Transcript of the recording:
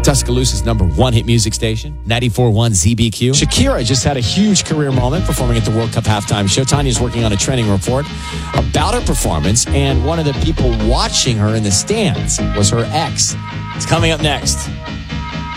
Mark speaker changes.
Speaker 1: Tuscaloosa's #1 hit music station, 94.1 ZBQ. Shakira just had a huge career moment performing at the World Cup halftime show. Tanya's working on a trending report about her performance, and one of the people watching her in the stands was her ex. It's coming up next.